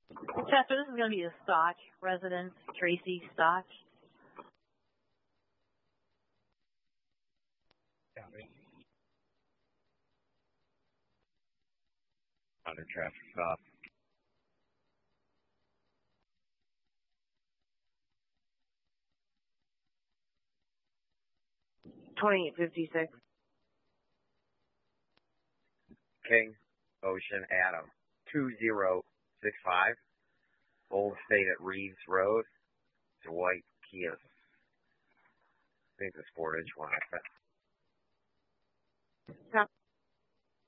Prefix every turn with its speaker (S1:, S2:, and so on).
S1: Chester, this is going to be the Stock residence, Tracy Stock.
S2: Under traffic stop.
S3: $28.56.
S2: King, Ocean, Adam, 2065, Old State at Reeves Road, Dwight Kia. I think the Sportage one.
S3: Copy.